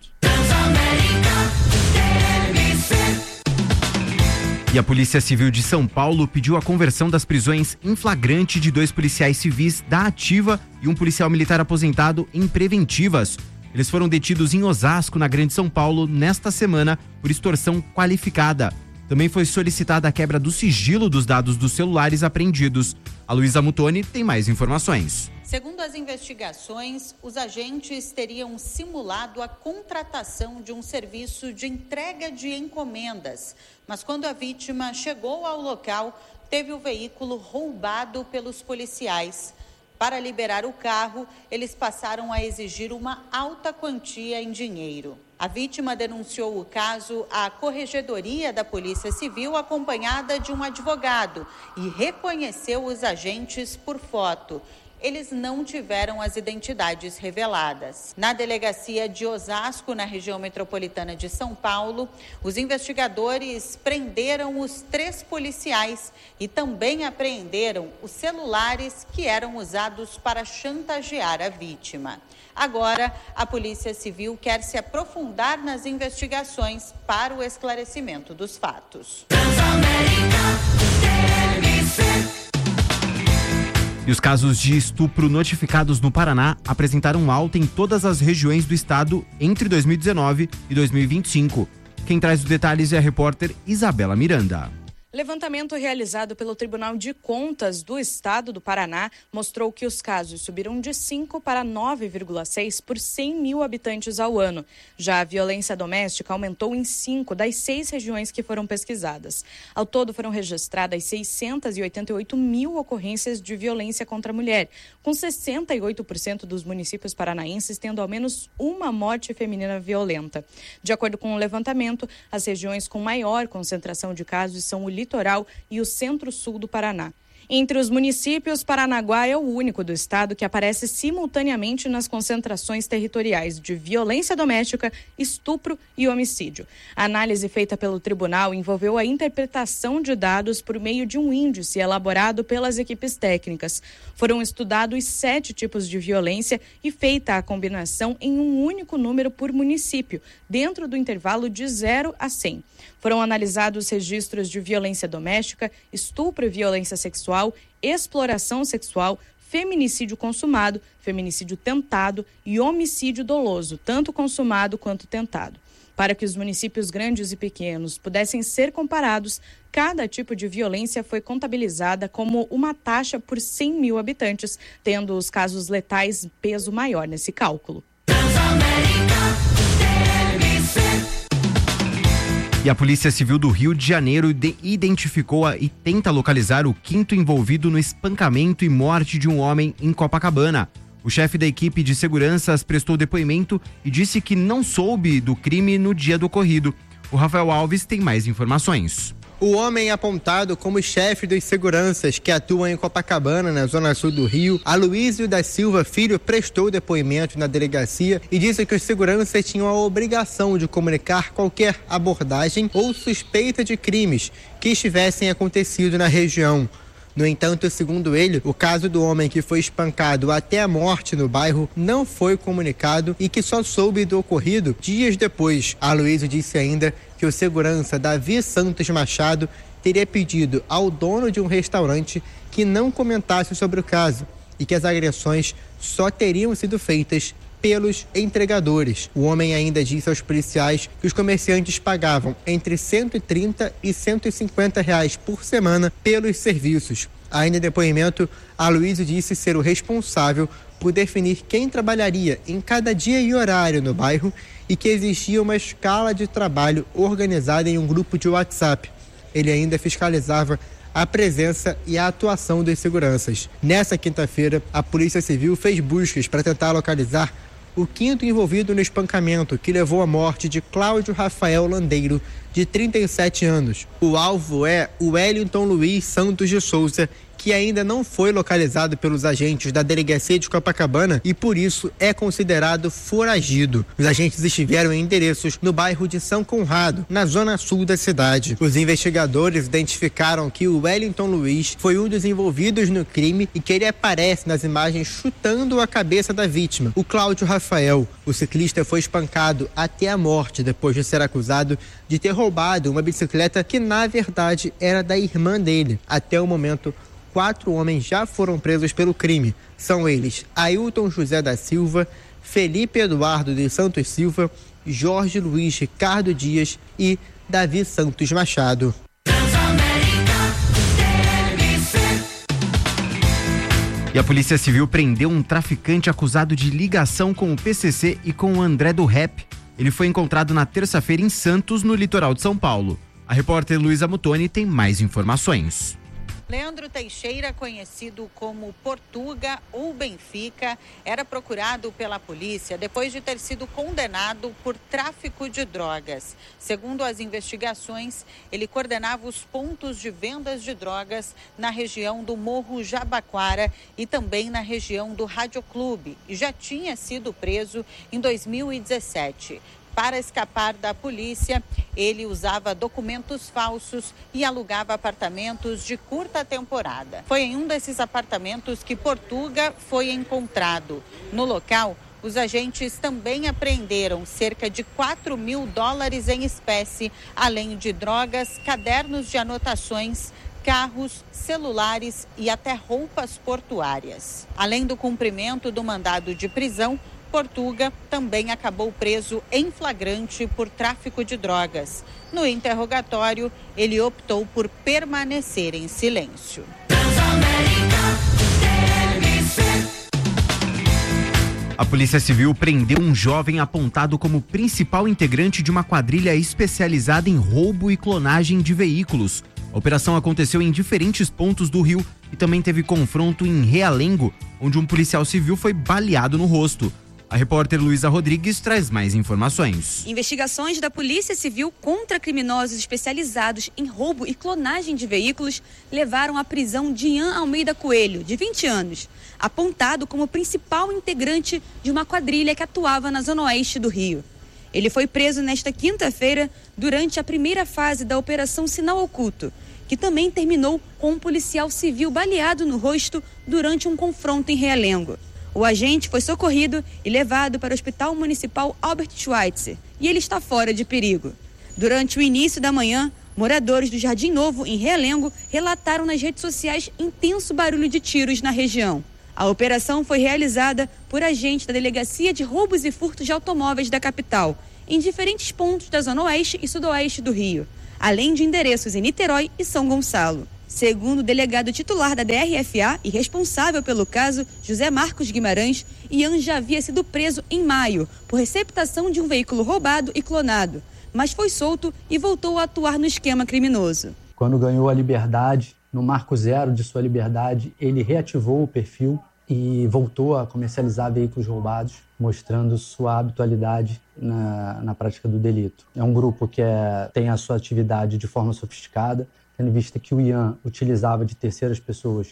E a Polícia Civil de São Paulo pediu a conversão das prisões em flagrante de 2 policiais civis da Ativa e um policial militar aposentado em preventivas. Eles foram detidos em Osasco, na Grande São Paulo, nesta semana por extorsão qualificada. Também foi solicitada a quebra do sigilo dos dados dos celulares apreendidos. A Luísa Mutoni tem mais informações. Segundo as investigações, os agentes teriam simulado a contratação de um serviço de entrega de encomendas. Mas quando a vítima chegou ao local, teve o veículo roubado pelos policiais. Para liberar o carro, eles passaram a exigir uma alta quantia em dinheiro. A vítima denunciou o caso à Corregedoria da Polícia Civil, acompanhada de um advogado, e reconheceu os agentes por foto. Eles não tiveram as identidades reveladas. Na delegacia de Osasco, na região metropolitana de São Paulo, os investigadores prenderam os 3 policiais e também apreenderam os celulares que eram usados para chantagear a vítima. Agora, a Polícia Civil quer se aprofundar nas investigações para o esclarecimento dos fatos. E os casos de estupro notificados no Paraná apresentaram alta em todas as regiões do estado entre 2019 e 2025. Quem traz os detalhes é a repórter Isabela Miranda. Levantamento realizado pelo Tribunal de Contas do Estado do Paraná mostrou que os casos subiram de 5 para 9,6 por 100 mil habitantes ao ano. Já a violência doméstica aumentou em 5 das 6 regiões que foram pesquisadas. Ao todo foram registradas 688 mil ocorrências de violência contra a mulher, com 68% dos municípios paranaenses tendo ao menos uma morte feminina violenta. De acordo com o levantamento, as regiões com maior concentração de casos são o litoral e o centro-sul do Paraná. Entre os municípios, Paranaguá é o único do estado que aparece simultaneamente nas concentrações territoriais de violência doméstica, estupro e homicídio. A análise feita pelo tribunal envolveu a interpretação de dados por meio de um índice elaborado pelas equipes técnicas. Foram estudados 7 tipos de violência e feita a combinação em um único número por município, dentro do intervalo de 0 a 100. Foram analisados registros de violência doméstica, estupro e violência sexual, exploração sexual, feminicídio consumado, feminicídio tentado e homicídio doloso, tanto consumado quanto tentado. Para que os municípios grandes e pequenos pudessem ser comparados, cada tipo de violência foi contabilizada como uma taxa por 100 mil habitantes, tendo os casos letais peso maior nesse cálculo. E a Polícia Civil do Rio de Janeiro identificou e tenta localizar o 5º envolvido no espancamento e morte de um homem em Copacabana. O chefe da equipe de seguranças prestou depoimento e disse que não soube do crime no dia do ocorrido. O Rafael Alves tem mais informações. O homem apontado como chefe dos seguranças que atuam em Copacabana, na zona sul do Rio, Aloísio da Silva Filho, prestou depoimento na delegacia e disse que os seguranças tinham a obrigação de comunicar qualquer abordagem ou suspeita de crimes que estivessem acontecido na região. No entanto, segundo ele, o caso do homem que foi espancado até a morte no bairro não foi comunicado e que só soube do ocorrido dias depois. Aloísio disse ainda que o segurança Davi Santos Machado teria pedido ao dono de um restaurante que não comentasse sobre o caso e que as agressões só teriam sido feitas pelos entregadores. O homem ainda disse aos policiais que os comerciantes pagavam entre R$130 e R$150 por semana pelos serviços. Ainda em depoimento, Aloísio disse ser o responsável por definir quem trabalharia em cada dia e horário no bairro e que existia uma escala de trabalho organizada em um grupo de WhatsApp. Ele ainda fiscalizava a presença e a atuação dos seguranças. Nessa quinta-feira, a Polícia Civil fez buscas para tentar localizar o 5º envolvido no espancamento que levou à morte de Cláudio Rafael Landeiro, de 37 anos. O alvo é o Wellington Luiz Santos de Souza, que ainda não foi localizado pelos agentes da Delegacia de Copacabana e, por isso, é considerado foragido. Os agentes estiveram em endereços no bairro de São Conrado, na zona sul da cidade. Os investigadores identificaram que o Wellington Luiz foi um dos envolvidos no crime e que ele aparece nas imagens chutando a cabeça da vítima, o Cláudio Rafael. O ciclista foi espancado até a morte depois de ser acusado de ter roubado uma bicicleta que, na verdade, era da irmã dele. Até o momento, 4 homens já foram presos pelo crime. São eles Ailton José da Silva, Felipe Eduardo de Santos Silva, Jorge Luiz Ricardo Dias e Davi Santos Machado. E a Polícia Civil prendeu um traficante acusado de ligação com o PCC e com o André do Rap. Ele foi encontrado na terça-feira em Santos, no litoral de São Paulo. A repórter Luísa Mutoni tem mais informações. Leandro Teixeira, conhecido como Portuga ou Benfica, era procurado pela polícia depois de ter sido condenado por tráfico de drogas. Segundo as investigações, ele coordenava os pontos de vendas de drogas na região do Morro Jabaquara e também na região do Rádio Clube e já tinha sido preso em 2017. Para escapar da polícia, ele usava documentos falsos e alugava apartamentos de curta temporada. Foi em um desses apartamentos que Portuga foi encontrado. No local, os agentes também apreenderam cerca de $4 mil em espécie, além de drogas, cadernos de anotações, carros, celulares e até roupas portuárias. Além do cumprimento do mandado de prisão, Portuga também acabou preso em flagrante por tráfico de drogas. No interrogatório, ele optou por permanecer em silêncio. A Polícia Civil prendeu um jovem apontado como principal integrante de uma quadrilha especializada em roubo e clonagem de veículos. A operação aconteceu em diferentes pontos do Rio e também teve confronto em Realengo, onde um policial civil foi baleado no rosto. A repórter Luísa Rodrigues traz mais informações. Investigações da Polícia Civil contra criminosos especializados em roubo e clonagem de veículos levaram à prisão de Ian Almeida Coelho, de 20 anos, apontado como principal integrante de uma quadrilha que atuava na zona oeste do Rio. Ele foi preso nesta quinta-feira durante a primeira fase da Operação Sinal Oculto, que também terminou com um policial civil baleado no rosto durante um confronto em Realengo. O agente foi socorrido e levado para o Hospital Municipal Albert Schweitzer e ele está fora de perigo. Durante o início da manhã, moradores do Jardim Novo, em Realengo, relataram nas redes sociais intenso barulho de tiros na região. A operação foi realizada por agentes da Delegacia de Roubos e Furtos de Automóveis da capital, em diferentes pontos da Zona Oeste e Sudoeste do Rio, além de endereços em Niterói e São Gonçalo. Segundo o delegado titular da DRFA e responsável pelo caso, José Marcos Guimarães, Ian já havia sido preso em maio por receptação de um veículo roubado e clonado, mas foi solto e voltou a atuar no esquema criminoso. Quando ganhou a liberdade, no marco zero de sua liberdade, ele reativou o perfil e voltou a comercializar veículos roubados, mostrando sua habitualidade na prática do delito. É um grupo que tem a sua atividade de forma sofisticada, tendo em vista que o Ian utilizava de terceiras pessoas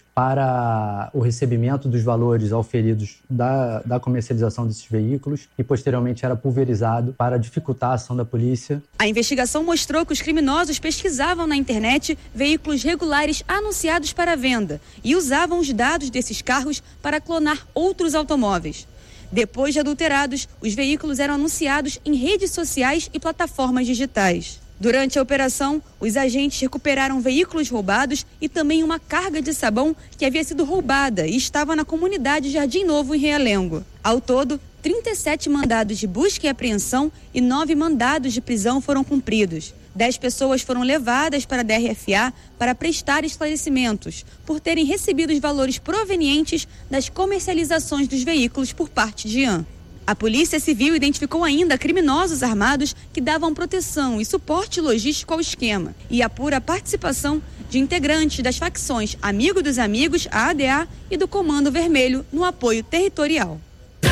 para o recebimento dos valores auferidos da comercialização desses veículos e posteriormente era pulverizado para dificultar a ação da polícia. A investigação mostrou que os criminosos pesquisavam na internet veículos regulares anunciados para venda e usavam os dados desses carros para clonar outros automóveis. Depois de adulterados, os veículos eram anunciados em redes sociais e plataformas digitais. Durante a operação, os agentes recuperaram veículos roubados e também uma carga de sabão que havia sido roubada e estava na comunidade Jardim Novo, em Realengo. Ao todo, 37 mandados de busca e apreensão e 9 mandados de prisão foram cumpridos. 10 pessoas foram levadas para a DRFA para prestar esclarecimentos por terem recebido os valores provenientes das comercializações dos veículos por parte de Ian. A Polícia Civil identificou ainda criminosos armados que davam proteção e suporte logístico ao esquema e apura a participação de integrantes das facções Amigo dos Amigos, a ADA, e do Comando Vermelho no apoio territorial.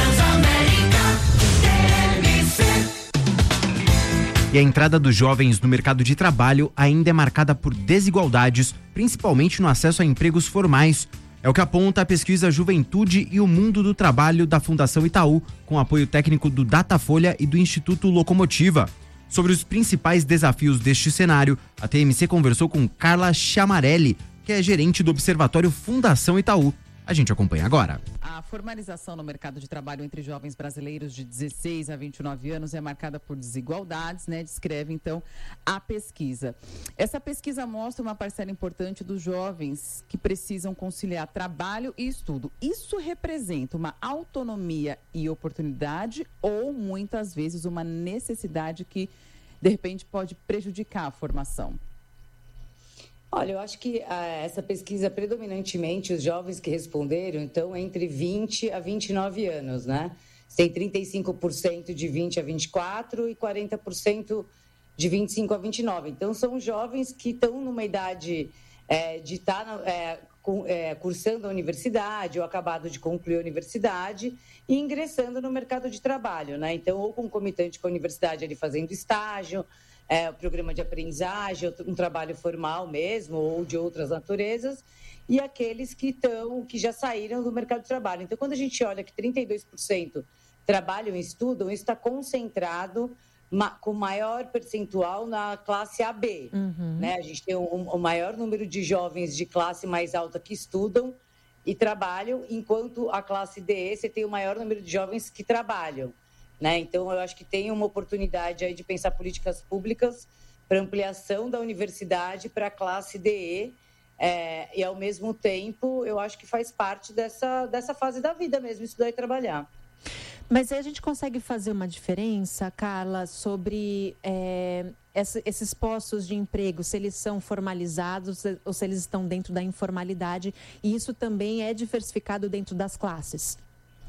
E a entrada dos jovens no mercado de trabalho ainda é marcada por desigualdades, principalmente no acesso a empregos formais. É o que aponta a pesquisa Juventude e o Mundo do Trabalho da Fundação Itaú, com apoio técnico do Datafolha e do Instituto Locomotiva. Sobre os principais desafios deste cenário, a TMC conversou com Carla Chamarelli, que é gerente do Observatório Fundação Itaú. A gente acompanha agora. A formalização no mercado de trabalho entre jovens brasileiros de 16 a 29 anos é marcada por desigualdades, né? Descreve, então, a pesquisa. Essa pesquisa mostra uma parcela importante dos jovens que precisam conciliar trabalho e estudo. Isso representa uma autonomia e oportunidade ou, muitas vezes, uma necessidade que, de repente, pode prejudicar a formação? Olha, eu acho que essa pesquisa, predominantemente, os jovens que responderam, então, entre 20 a 29 anos, né? Tem 35% de 20 a 24 e 40% de 25 a 29. Então, são jovens que estão numa idade de estar cursando a universidade ou acabado de concluir a universidade e ingressando no mercado de trabalho, né? Então, ou concomitante com a universidade, ali fazendo estágio, o programa de aprendizagem, um trabalho formal mesmo, ou de outras naturezas, e aqueles que já saíram do mercado de trabalho. Então, quando a gente olha que 32% trabalham e estudam, isso está concentrado com maior percentual na classe AB. Né? A gente tem o maior número de jovens de classe mais alta que estudam e trabalham, enquanto a classe DE, você tem o maior número de jovens que trabalham. Né? Então, eu acho que tem uma oportunidade aí de pensar políticas públicas para ampliação da universidade para a classe DE e, ao mesmo tempo, eu acho que faz parte dessa fase da vida mesmo, estudar e trabalhar. Mas aí a gente consegue fazer uma diferença, Carla, sobre esses postos de emprego, se eles são formalizados ou se eles estão dentro da informalidade, e isso também é diversificado dentro das classes?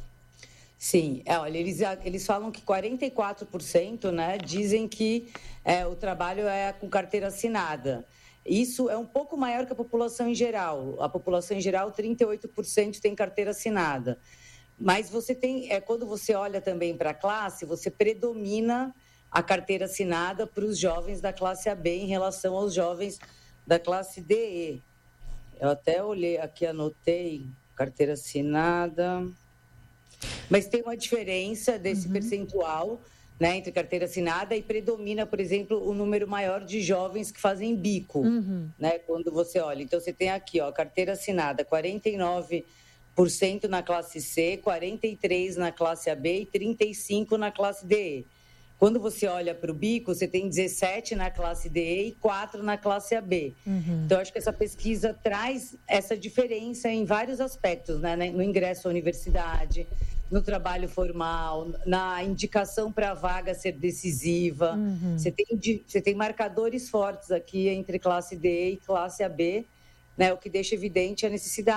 Sim, olha, eles falam que 44%, né, dizem que o trabalho é com carteira assinada. Isso é um pouco maior que a população em geral. A população em geral, 38% tem carteira assinada. Mas você tem, quando você olha também para a classe, você predomina a carteira assinada para os jovens da classe AB em relação aos jovens da classe DE. Eu até olhei aqui, anotei, carteira assinada. Mas tem uma diferença desse percentual, né, entre carteira assinada e predomina, por exemplo, o número maior de jovens que fazem bico, né, quando você olha. Então, você tem aqui, ó, carteira assinada, 49% na classe C, 43% na classe AB e 35% na classe DE. Quando você olha para o bico, você tem 17% na classe DE e 4% na classe AB. Então, acho que essa pesquisa traz essa diferença em vários aspectos, né? No ingresso à universidade, no trabalho formal, na indicação para a vaga ser decisiva. Você tem marcadores fortes aqui entre classe DE e classe AB, né? O que deixa evidente a necessidade